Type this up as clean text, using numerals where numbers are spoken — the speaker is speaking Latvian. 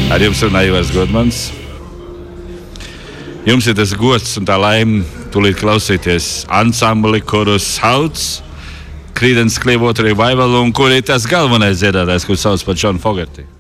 Ar jums runā Ivars Godmans. Jums ir tas gods un tā laime tūlīt klausīties ansambli, kuru sauc Creedence Clearwater Revival, un kur ir tas galvenais dziedātājs, kurš sauc par John Fogerty.